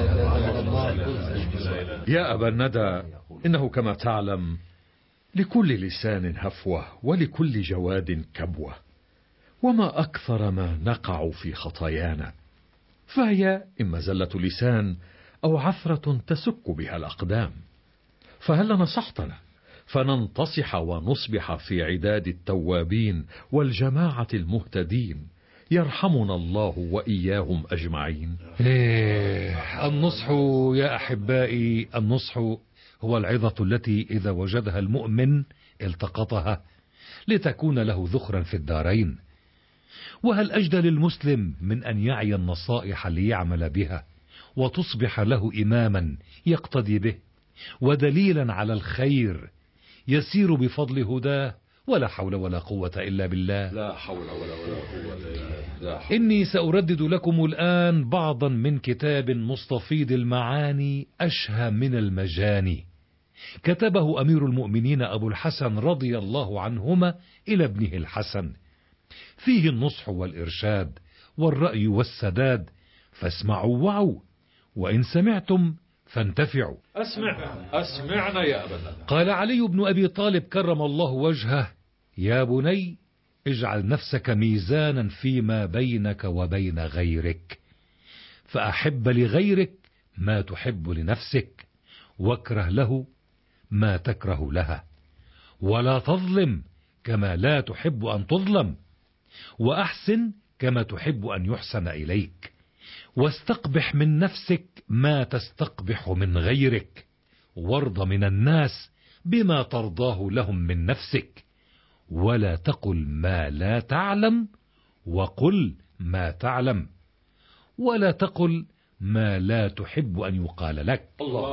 يا أبا الندى، إنه كما تعلم لكل لسان هفوة ولكل جواد كبوة، وما أكثر ما نقع في خطايانا، فهي إما زلة لسان أو عثرة تسك بها الأقدام. فهل نصحتنا فننتصح ونصبح في عداد التوابين والجماعة المهتدين، يرحمنا الله وإياهم أجمعين. النصح يا أحبائي، النصح هو العظة التي إذا وجدها المؤمن التقطها لتكون له ذخرا في الدارين. وهل أجدى للمسلم من أن يعي النصائح ليعمل بها وتصبح له إماما يقتدي به ودليلا على الخير يسير بفضل هداه، ولا حول ولا قوة إلا بالله. لا حول ولا قوة إلا بالله. إني سأردد لكم الآن بعضا من كتاب مستفيض المعاني أشهى من المجاني، كتبه أمير المؤمنين أبو الحسن رضي الله عنهما إلى ابنه الحسن، فيه النصح والإرشاد والرأي والسداد، فاسمعوا وعوا، وإن سمعتم فانتفعوا. أسمعنا يا أبا الندى. قال علي بن أبي طالب كرم الله وجهه: يا بني، اجعل نفسك ميزانا فيما بينك وبين غيرك، فأحب لغيرك ما تحب لنفسك، واكره له ما تكره لها، ولا تظلم كما لا تحب أن تظلم، وأحسن كما تحب أن يحسن إليك، واستقبح من نفسك ما تستقبح من غيرك، وارض من الناس بما ترضاه لهم من نفسك، ولا تقل ما لا تعلم، وقل ما تعلم، ولا تقل ما لا تحب أن يقال لك.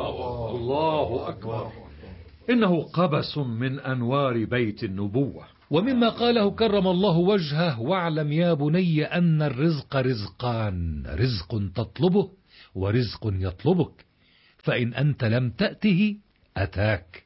الله أكبر. إنه قبس من أنوار بيت النبوة. ومما قاله كرم الله وجهه: واعلم يا بني أن الرزق رزقان، رزق تطلبه ورزق يطلبك، فإن أنت لم تأته أتاك.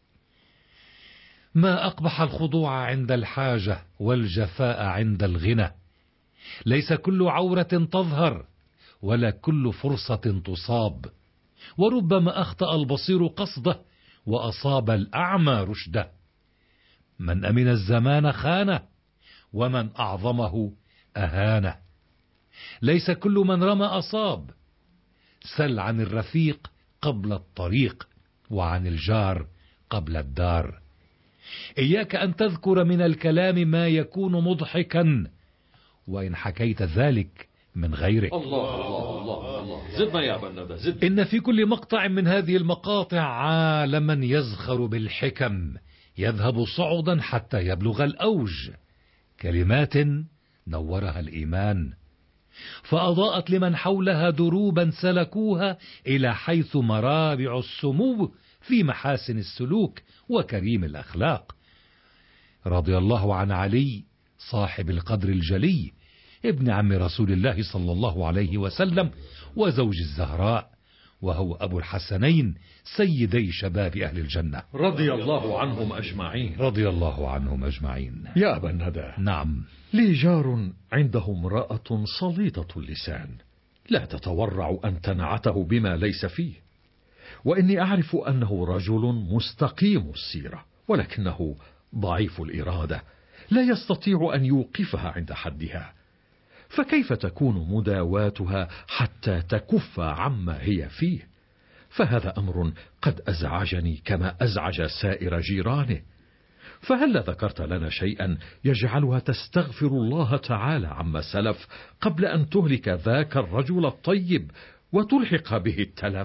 ما أقبح الخضوع عند الحاجة والجفاء عند الغنى. ليس كل عورة تظهر ولا كل فرصة تصاب، وربما أخطأ البصير قصده وأصاب الأعمى رشده. من أمن الزمان خانه، ومن أعظمه أهانه. ليس كل من رمى أصاب. سل عن الرفيق قبل الطريق، وعن الجار قبل الدار. إياك أن تذكر من الكلام ما يكون مضحكا، وإن حكيت ذلك من غيرك. الله. زدنا يا أبا الندى، زد. إن في كل مقطع من هذه المقاطع عالما يزخر بالحكم، يذهب صعدا حتى يبلغ الأوج. كلمات نورها الإيمان، فأضاءت لمن حولها دروبا سلكوها إلى حيث مرابع السمو في محاسن السلوك وكريم الأخلاق. رضي الله عن علي صاحب القدر الجلي، ابن عم رسول الله صلى الله عليه وسلم، وزوج الزهراء، وهو أبو الحسنين سيدي شباب أهل الجنة، رضي الله عنهم أجمعين. رضي الله عنهم أجمعين. يا أبا الندى، نعم. لي جار عنده امرأة صليطة اللسان، لا تتورع أن تنعته بما ليس فيه، وإني أعرف أنه رجل مستقيم السيرة، ولكنه ضعيف الإرادة، لا يستطيع أن يوقفها عند حدها، فكيف تكون مداواتها حتى تكف عما هي فيه؟ فهذا أمر قد أزعجني كما أزعج سائر جيرانه. فهل ذكرت لنا شيئا يجعلها تستغفر الله تعالى عما سلف قبل أن تهلك ذاك الرجل الطيب وتلحق به التلف؟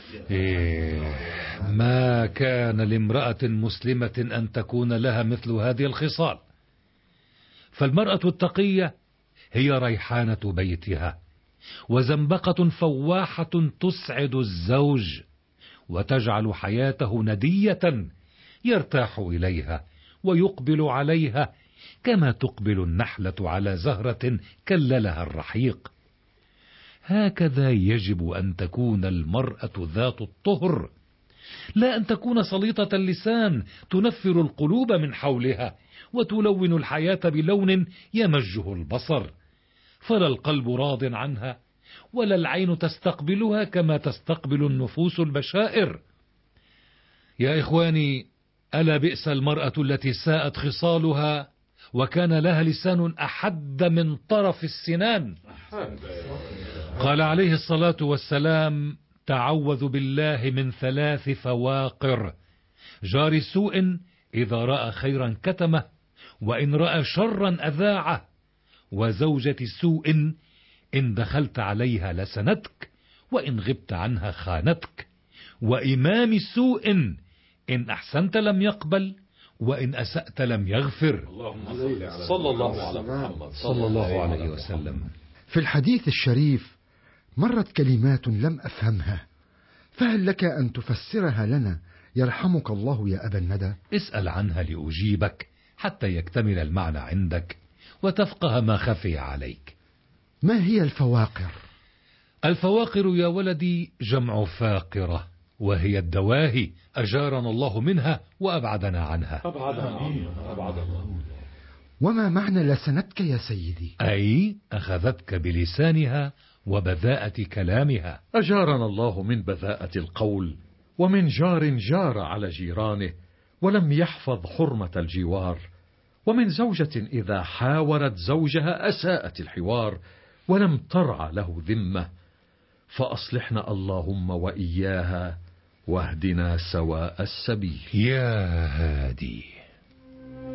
ما كان لامرأة مسلمة أن تكون لها مثل هذه الخصال. فالمرأة التقية هي ريحانة بيتها، وزنبقة فواحة تسعد الزوج وتجعل حياته ندية يرتاح إليها ويقبل عليها، كما تقبل النحلة على زهرة كللها الرحيق. هكذا يجب أن تكون المرأة ذات الطهر، لا أن تكون سليطة اللسان تنفر القلوب من حولها وتلون الحياة بلون يمجه البصر، فلا القلب راض عنها ولا العين تستقبلها كما تستقبل النفوس البشائر. يا إخواني، ألا بئس المرأة التي ساءت خصالها وكان لها لسان أحد من طرف السنان. قال عليه الصلاة والسلام: تعوذ بالله من 3 فواقر: جار سوء إذا رأى خيرا كتمه، وإن رأى شرا أذاعه، وزوجة سوء إن دخلت عليها لسنتك، وإن غبت عنها خانتك، وإمام سوء إن أحسنت لم يقبل، وإن أسأت لم يغفر. صلى الله على محمد صلى الله عليه وسلم. في الحديث الشريف مرت كلمات لم أفهمها، فهل لك أن تفسرها لنا يرحمك الله يا أبا الندى؟ اسأل عنها لأجيبك حتى يكتمل المعنى عندك وتفقه ما خفي عليك. ما هي الفواقر؟ الفواقر يا ولدي جمع فاقرة، وهي الدواهي، أجارنا الله منها وأبعدنا عنها. أبعدنا. وما معنى لسنتك يا سيدي؟ أي أخذتك بلسانها وبذاءة كلامها. أجارنا الله من بذاءة القول، ومن جار جار على جيرانه ولم يحفظ حرمة الجوار، ومن زوجة إذا حاورت زوجها أساءت الحوار ولم ترعى له ذمة. فأصلحنا اللهم وإياها واهدنا سواء السبيل. يا هادي.